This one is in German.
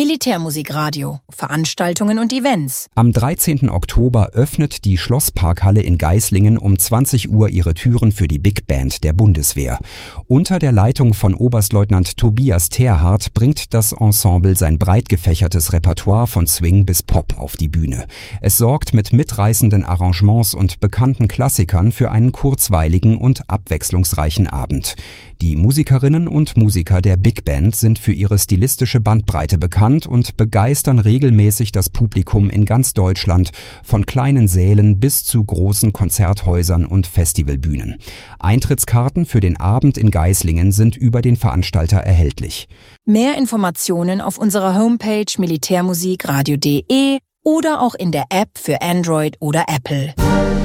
Militärmusikradio, Veranstaltungen und Events. Am 13. Oktober öffnet die Schlossparkhalle in Geislingen um 20 Uhr ihre Türen für die Big Band der Bundeswehr. Unter der Leitung von Oberstleutnant Tobias Terhardt bringt das Ensemble sein breit gefächertes Repertoire von Swing bis Pop auf die Bühne. Es sorgt mit mitreißenden Arrangements und bekannten Klassikern für einen kurzweiligen und abwechslungsreichen Abend. Die Musikerinnen und Musiker der Big Band sind für ihre stilistische Bandbreite bekannt und begeistern regelmäßig das Publikum in ganz Deutschland, von kleinen Sälen bis zu großen Konzerthäusern und Festivalbühnen. Eintrittskarten für den Abend in Geislingen sind über den Veranstalter erhältlich. Mehr Informationen auf unserer Homepage militärmusikradio.de oder auch in der App für Android oder Apple.